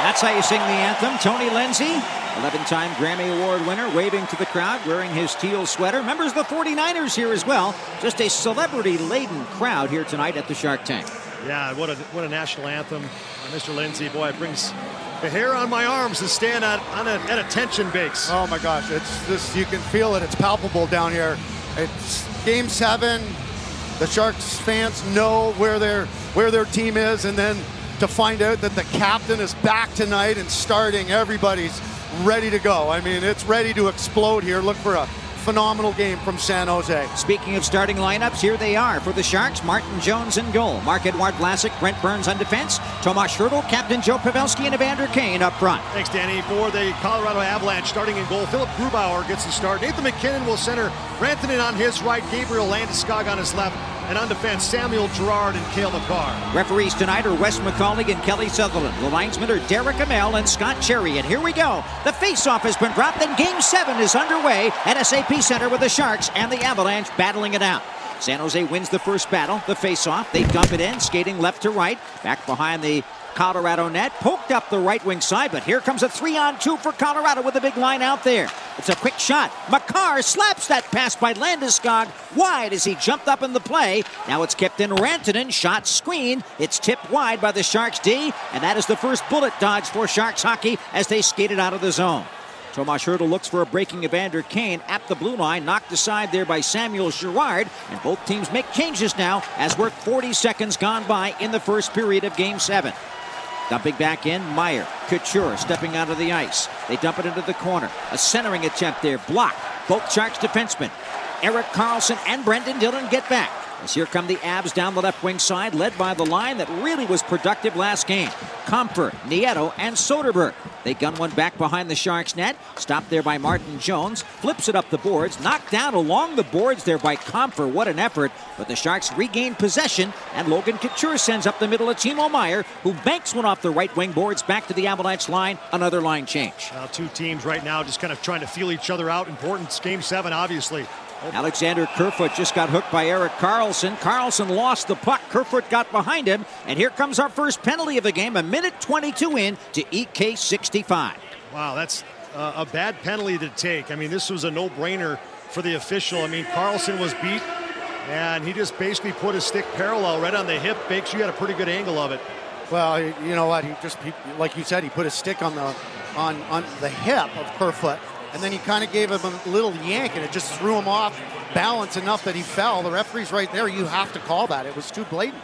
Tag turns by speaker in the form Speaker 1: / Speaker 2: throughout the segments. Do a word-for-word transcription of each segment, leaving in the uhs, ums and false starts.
Speaker 1: That's how you sing the anthem. Tony Lindsay, eleven-time Grammy Award winner, waving to the crowd, wearing his teal sweater. Members of the forty-niners here as well. Just a celebrity-laden crowd here tonight at the Shark Tank.
Speaker 2: Yeah, what a what a national anthem. Uh, Mister Lindsay, boy, it brings the hair on my arms to stand at, on a, at attention, Bakes.
Speaker 3: Oh, my gosh. It's this, you can feel it. It's palpable down here. It's game seven. The Sharks fans know where their, where their team is, and then to find out that the captain is back tonight and starting, everybody's ready to go. I mean, it's ready to explode here. Look for a phenomenal game from San Jose.
Speaker 1: Speaking of starting lineups, here they are for the Sharks. Martin Jones in goal. Marc-Edouard Vlasic, Brent Burns on defense. Tomas Hertl, Captain Joe Pavelski, and Evander Kane up front.
Speaker 2: Thanks, Danny. For the Colorado Avalanche, starting in goal, Philip Grubauer gets the start. Nathan MacKinnon will center. Rantanen on his right. Gabriel Landeskog on his left. And on defense, Samuel Girard and Cale Makar.
Speaker 1: Referees tonight are Wes McCauley and Kelly Sutherland. The linesmen are Derek Amell and Scott Cherry. And here we go. The face-off has been dropped, and Game seven is underway at S A P Center with the Sharks and the Avalanche battling it out. San Jose wins the first battle, the face-off. They dump it in, skating left to right. Back behind the Colorado net, poked up the right wing side, but here comes a three-on-two for Colorado with a big line out there. It's a quick shot. Makar slaps that pass by Landeskog wide as he jumped up in the play. Now it's kept in. Rantanen, shot screened. It's tipped wide by the Sharks D, and that is the first bullet dodge for Sharks hockey as they skated out of the zone. Tomas Hertl looks for a breaking Evander Kane at the blue line, knocked aside there by Samuel Girard, and both teams make changes now as we're forty seconds gone by in the first period of Game seven. Dumping back in, Meyer, Couture stepping out of the ice. They dump it into the corner. A centering attempt there, blocked. Both Sharks defensemen, Erik Karlsson and Brendan Dillon, get back. As here come the Avs down the left wing side, led by the line that really was productive last game. Comfort, Nieto, and Soderberg. They gun one back behind the Sharks net. Stopped there by Martin Jones. Flips it up the boards. Knocked down along the boards there by Comfort. What an effort. But the Sharks regain possession, and Logan Couture sends up the middle of Timo Meyer, who banks one off the right wing boards back to the Avalanche line. Another line change.
Speaker 2: Now two teams right now just kind of trying to feel each other out. Important game seven, obviously.
Speaker 1: Alexander Kerfoot just got hooked by Erik Karlsson. Karlsson lost the puck. Kerfoot got behind him. And here comes our first penalty of the game. A minute twenty-two in to E K sixty-five.
Speaker 2: Wow, that's uh, a bad penalty to take. I mean, this was a no-brainer for the official. I mean, Karlsson was beat, and he just basically put his stick parallel right on the hip. Bakes, you had a pretty good angle of it.
Speaker 3: Well, you know what? He just, he, like you said, he put his stick on the on on the hip of Kerfoot. And then he kind of gave him a little yank, and it just threw him off balance enough that he fell. The referee's right there. You have to call that. It was too blatant.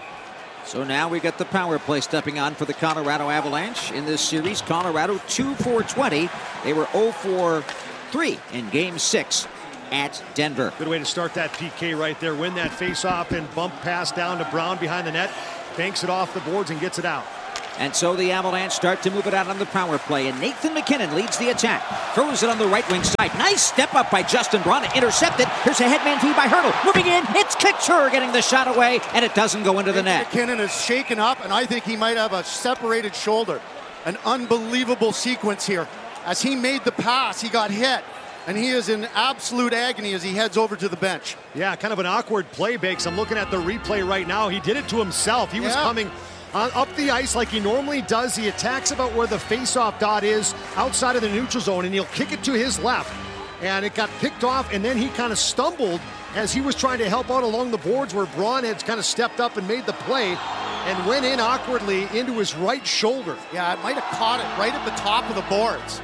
Speaker 1: So now we got the power play stepping on for the Colorado Avalanche in this series. Colorado two for twenty. They were oh for three in Game six at Denver.
Speaker 2: Good way to start that P K right there. Win that face-off and bump pass down to Brown behind the net. Banks it off the boards and gets it out.
Speaker 1: And so the Avalanche start to move it out on the power play, and Nathan MacKinnon leads the attack. Throws it on the right wing side. Nice step up by Justin Braun to intercept it. Here's a headman feed by Hertl. Moving in, it's Couture getting the shot away, and it doesn't go into the net.
Speaker 3: MacKinnon is shaken up, and I think he might have a separated shoulder. An unbelievable sequence here. As he made the pass, he got hit, and he is in absolute agony as he heads over to the bench.
Speaker 2: Yeah, kind of an awkward play, Bakes. I'm looking at the replay right now. He did it to himself. He was
Speaker 3: yeah.
Speaker 2: coming On, up the ice like he normally does. He attacks about where the face-off dot is outside of the neutral zone, and he'll kick it to his left. And it got picked off, and then he kind of stumbled as he was trying to help out along the boards where Braun had kind of stepped up and made the play and went in awkwardly into his right shoulder.
Speaker 3: Yeah, it might have caught it right at the top of the boards.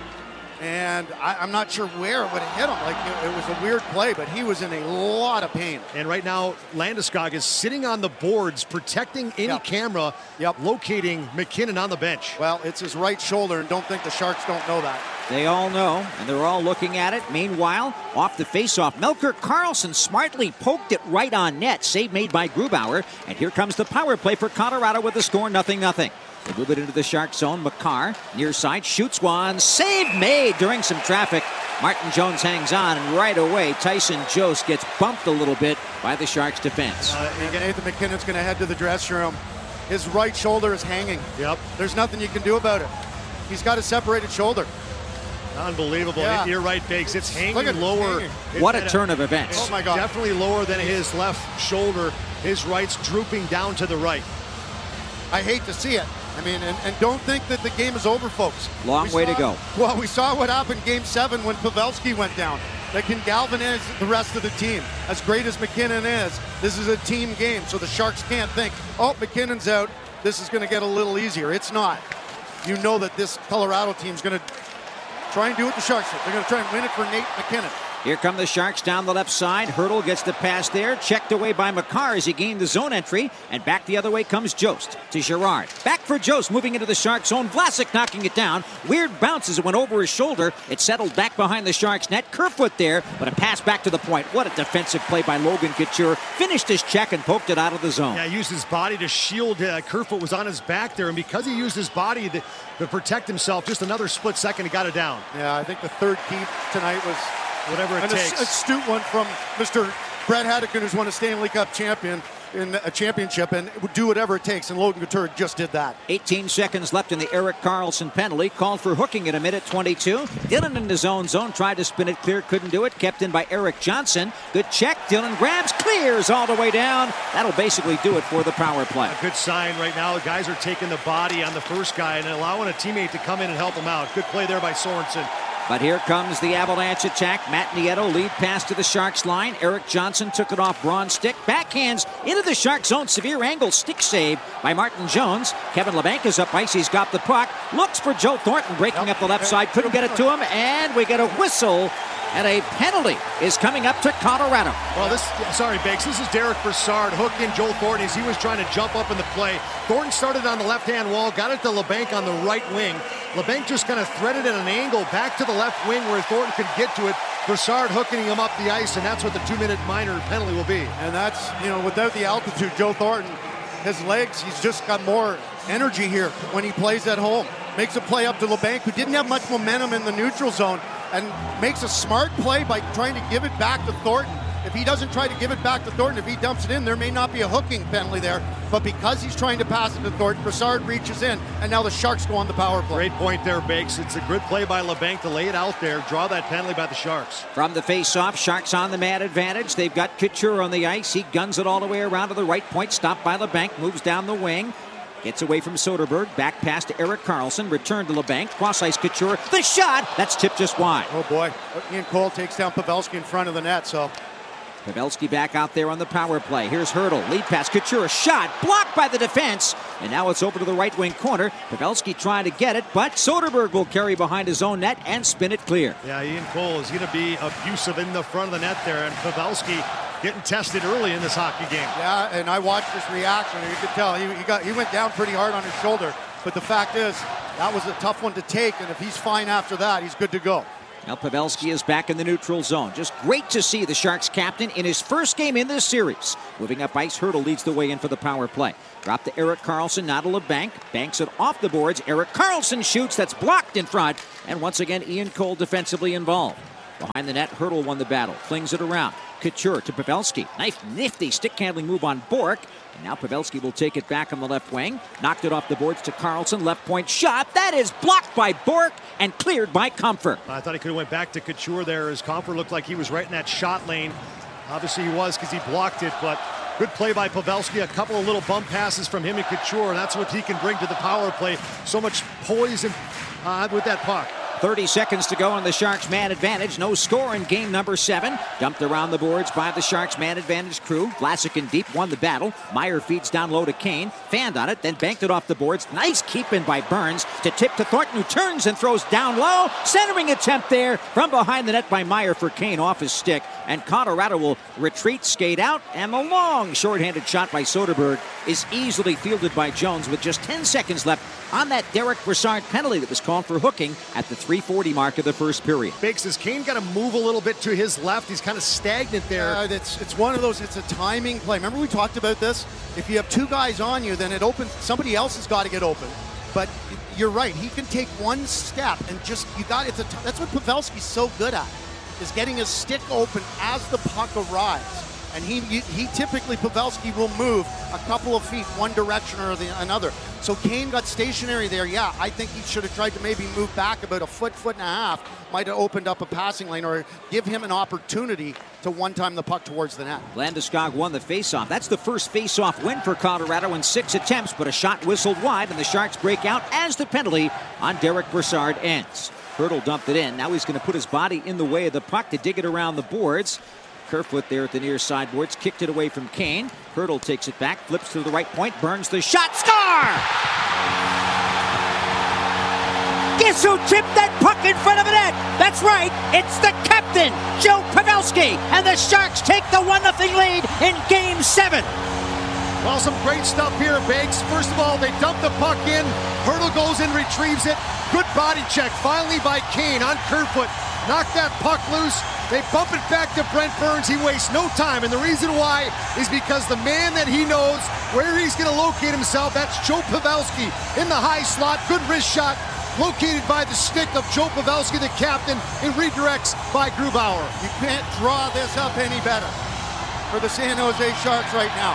Speaker 3: And I, I'm not sure where it would have hit him. Like, it, it was a weird play, but he was in a lot of pain.
Speaker 2: And right now, Landeskog is sitting on the boards, protecting any
Speaker 3: yep.
Speaker 2: camera,
Speaker 3: yep.
Speaker 2: locating MacKinnon on the bench.
Speaker 3: Well, it's his right shoulder, and don't think the Sharks don't know that.
Speaker 1: They all know, and they're all looking at it. Meanwhile, off the faceoff, Melker Karlsson smartly poked it right on net. Save made by Grubauer. And here comes the power play for Colorado with the score nothing nothing. They move it into the Shark zone. Makar, near side, shoots one. Save made during some traffic. Martin Jones hangs on, and right away, Tyson Jost gets bumped a little bit by the Sharks defense.
Speaker 3: Uh, Nathan MacKinnon's going to head to the dressing room. His right shoulder is hanging.
Speaker 2: Yep.
Speaker 3: There's nothing you can do about it. He's got a separated shoulder.
Speaker 2: Unbelievable.
Speaker 3: Yeah.
Speaker 2: You're right, Bakes. It's hanging
Speaker 3: Look at it,
Speaker 2: lower.
Speaker 3: hanging.
Speaker 2: It,
Speaker 1: what a turn of events.
Speaker 2: It's
Speaker 3: oh my God.
Speaker 2: Definitely lower than his left shoulder. His right's drooping down to the right.
Speaker 3: I hate to see it. I mean, and, and don't think that the game is over, folks.
Speaker 1: Long
Speaker 3: We
Speaker 1: way
Speaker 3: saw,
Speaker 1: to go.
Speaker 3: Well, we saw what happened game seven when Pavelski went down. That can galvanize the rest of the team. As great as MacKinnon is, this is a team game, so the Sharks can't think, oh, MacKinnon's out, this is going to get a little easier. It's not. You know that this Colorado team's going to try and do what the Sharks did. They're going to try and win it for Nate MacKinnon.
Speaker 1: Here come the Sharks down the left side. Hurdle gets the pass there. Checked away by Makar as he gained the zone entry. And back the other way comes Jost to Girard. Back for Jost, moving into the Sharks zone. Vlasic knocking it down. Weird bounce as it went over his shoulder. It settled back behind the Sharks net. Kerfoot there, but a pass back to the point. What a defensive play by Logan Couture. Finished his check and poked it out of the zone.
Speaker 2: Yeah, he used his body to shield. Uh, Kerfoot was on his back there, and because he used his body to, to protect himself, just another split second, he got it down.
Speaker 3: Yeah, I think the third key tonight was
Speaker 2: whatever it
Speaker 3: an
Speaker 2: takes.
Speaker 3: astute one from Mister Brett Haddocken, who's won a Stanley Cup champion in a championship, and would do whatever it takes, and Logan Couture just did that.
Speaker 1: eighteen seconds left in the Erik Karlsson penalty. Called for hooking at a minute twenty-two. Dillon in his own zone, tried to spin it clear, couldn't do it. Kept in by Erik Johnson. Good check. Dillon grabs, clears all the way down. That'll basically do it for the power play.
Speaker 2: A good sign right now. The guys are taking the body on the first guy and allowing a teammate to come in and help him out. Good play there by Sorensen.
Speaker 1: But here comes the Avalanche attack. Matt Nieto lead pass to the Sharks line. Erik Johnson took it off Braun's stick. Backhands into the Sharks zone. Severe angle stick save by Martin Jones. Kevin Labanc is up ice. He's got the puck. Looks for Joe Thornton breaking
Speaker 3: Yep.
Speaker 1: up the left side. Couldn't get it to him. And we get a whistle. And a penalty is coming up to Colorado.
Speaker 2: Well, this, sorry, Bakes, this is Derek Brassard hooking Joe Thornton as he was trying to jump up in the play. Thornton started on the left-hand wall, got it to Labanc on the right wing. Labanc just kind of threaded at an angle back to the left wing where Thornton could get to it. Brassard hooking him up the ice, and that's what the two-minute minor penalty will be.
Speaker 3: And that's, you know, without the altitude, Joe Thornton, his legs, he's just got more energy here when he plays at home. Makes a play up to Labanc, who didn't have much momentum in the neutral zone, and makes a smart play by trying to give it back to Thornton. If he doesn't try to give it back to Thornton, if he dumps it in, there may not be a hooking penalty there. But because he's trying to pass it to Thornton, Brassard reaches in, and now the Sharks go on the power play.
Speaker 2: Great point there, Bakes. It's a good play by Labanc to lay it out there, draw that penalty by the Sharks.
Speaker 1: From the face-off, Sharks on the man advantage. They've got Couture on the ice. He guns it all the way around to the right point. Stopped by Labanc, moves down the wing. Gets away from Soderberg. Back pass to Erik Karlsson. Return to Labanc. Cross-ice Couture. The shot! That's tipped just wide.
Speaker 3: Oh, boy. Ian Cole takes down Pavelski in front of the net, so...
Speaker 1: Pavelski back out there on the power play. Here's Hurdle. Lead pass. Couture. Shot. Blocked by the defense. And now it's over to the right wing corner. Pavelski trying to get it, but Soderberg will carry behind his own net and spin it clear.
Speaker 2: Yeah, Ian Cole is going to be abusive in the front of the net there, and Pavelski getting tested early in this hockey game.
Speaker 3: Yeah, and I watched his reaction, and you could tell he, he got he went down pretty hard on his shoulder. But the fact is, that was a tough one to take, and if he's fine after that, he's good to go.
Speaker 1: Now Pavelski is back in the neutral zone. Just great to see the Sharks captain in his first game in this series. Moving up ice, Hurdle leads the way in for the power play. Drop to Erik Karlsson, now to Labanc. Banks it off the boards. Erik Karlsson shoots. That's blocked in front. And once again, Ian Cole defensively involved. Behind the net, Hurdle won the battle. Flings it around. Couture to Pavelski. Nice, nifty stick handling move on Bourque. And now Pavelski will take it back on the left wing. Knocked it off the boards to Karlsson. Left point shot. That is blocked by Bourque and cleared by Comfort.
Speaker 2: I thought he could have went back to Couture there as Comfort looked like he was right in that shot lane. Obviously he was because he blocked it, but good play by Pavelski. A couple of little bump passes from him and Couture, and that's what he can bring to the power play. So much poise and, uh, with that puck.
Speaker 1: thirty seconds to go on the Sharks man advantage. No score in game number seven. Dumped around the boards by the Sharks man advantage crew. Vlasic in deep won the battle. Meyer feeds down low to Kane. Fanned on it, then banked it off the boards. Nice keep in by Burns to tip to Thornton, who turns and throws down low. Centering attempt there from behind the net by Meyer for Kane off his stick. And Colorado will retreat, skate out, and the long shorthanded shot by Soderberg is easily fielded by Jones with just ten seconds left on that Derek Brassard penalty that was called for hooking at the three forty mark of the first period.
Speaker 2: Bakes, has Kane got to move a little bit to his left? He's kind of stagnant there.
Speaker 3: Uh, it's, it's one of those, it's a timing play. Remember we talked about this? If you have two guys on you, then it opens, somebody else has got to get open. But you're right, he can take one step and just, you got, it's a, that's what Pavelski's so good at, is getting his stick open as the puck arrives. And he he typically, Pavelski will move a couple of feet one direction or the another. So Kane got stationary there. Yeah, I think he should have tried to maybe move back about a foot, foot and a half. Might have opened up a passing lane or give him an opportunity to one-time the puck towards the net.
Speaker 1: Landeskog won the faceoff. That's the first faceoff win for Colorado in six attempts, but a shot whistled wide, and the Sharks break out as the penalty on Derek Brassard ends. Hurdle dumped it in. Now he's going to put his body in the way of the puck to dig it around the boards. Kerfoot there at the near sideboards, kicked it away from Kane. Hurdle takes it back, flips to the right point, burns the shot, score! Guess who tipped that puck in front of the net? That's right, it's the captain, Joe Pavelski, and the Sharks take the one nothing lead in Game seven.
Speaker 2: Well, some great stuff here, Bakes. First of all, they dump the puck in. Hurdle goes in, retrieves it. Good body check, finally by Kane on Kerfoot. Knock that puck loose. They bump it back to Brent Burns. He wastes no time, and the reason why is because the man that he knows where he's going to locate himself, that's Joe Pavelski in the high slot. Good wrist shot, located by the stick of Joe Pavelski, the captain, and redirects by Grubauer.
Speaker 3: You can't draw this up any better for the San Jose Sharks right now.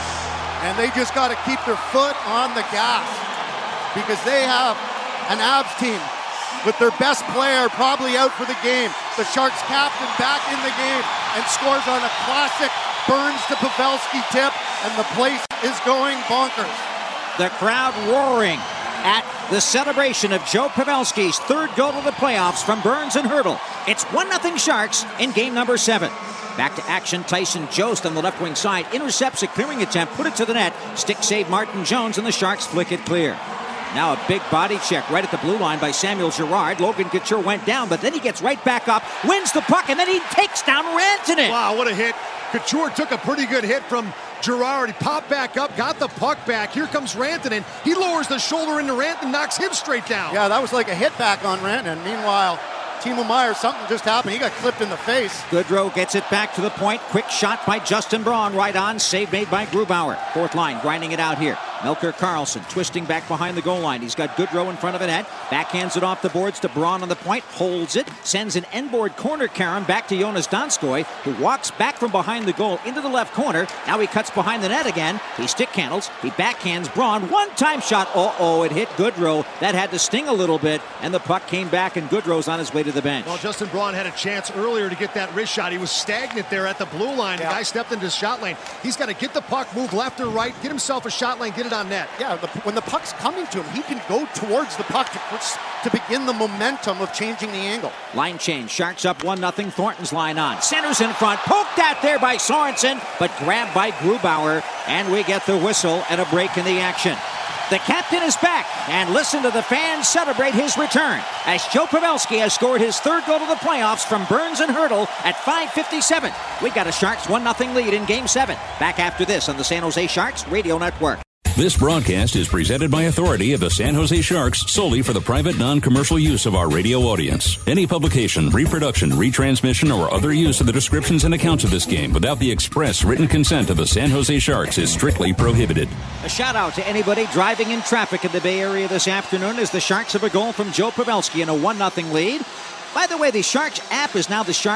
Speaker 3: And they just got to keep their foot on the gas because they have an Abs team with their best player probably out for the game. The Sharks captain back in the game and scores on a classic Burns to Pavelski tip, and the place is going bonkers.
Speaker 1: The crowd roaring at the celebration of Joe Pavelski's third goal of the playoffs from Burns and Hurdle. It's one nothing Sharks in game number seven. Back to action, Tyson Jost on the left wing side. Intercepts a clearing attempt, put it to the net. Stick save Martin Jones, and the Sharks flick it clear. Now a big body check right at the blue line by Samuel Girard. Logan Couture went down, but then he gets right back up, wins the puck, and then he takes down Rantanen.
Speaker 2: Wow, what a hit. Couture took a pretty good hit from Girard. He popped back up, got the puck back. Here comes Rantanen. He lowers the shoulder into Rantanen, knocks him straight down.
Speaker 3: Yeah, that was like a hit back on Rantanen. Meanwhile, Timo Meier, something just happened. He got clipped in the face.
Speaker 1: Goodrow gets it back to the point. Quick shot by Justin Braun right on. Save made by Grubauer. Fourth line grinding it out here. Melker Karlsson twisting back behind the goal line. He's got Goodrow in front of the net. Backhands it off the boards to Braun on the point. Holds it. Sends an end-board corner Karen back to Jonas Donskoy, who walks back from behind the goal into the left corner. Now he cuts behind the net again. He stick handles. He backhands Braun. One-time shot. Uh-oh, it hit Goodrow. That had to sting a little bit, and the puck came back, and Goodrow's on his way to the bench.
Speaker 2: Well, Justin Braun had a chance earlier to get that wrist shot. He was stagnant there at the blue line. Yeah. The guy stepped into his shot lane. He's got to get the puck, move left or right, get himself a shot lane, get it on net.
Speaker 3: Yeah, the, when the puck's coming to him, he can go towards the puck to, to begin the momentum of changing the angle.
Speaker 1: Line change. Sharks up one nothing. Thornton's line on. Centers in front. Poked out there by Sorensen, but grabbed by Grubauer. And we get the whistle and a break in the action. The captain is back, and listen to the fans celebrate his return as Joe Pavelski has scored his third goal of the playoffs from Burns and Hurdle at five fifty-seven. We got a Sharks one nothing lead in Game seven. Back after this on the San Jose Sharks Radio Network.
Speaker 4: This broadcast is presented by authority of the San Jose Sharks solely for the private non-commercial use of our radio audience. Any publication, reproduction, retransmission, or other use of the descriptions and accounts of this game without the express written consent of the San Jose Sharks is strictly prohibited.
Speaker 1: A shout out to anybody driving in traffic in the Bay Area this afternoon as the Sharks have a goal from Joe Pavelski in a one nothing lead. By the way, the Sharks app is now the Sharks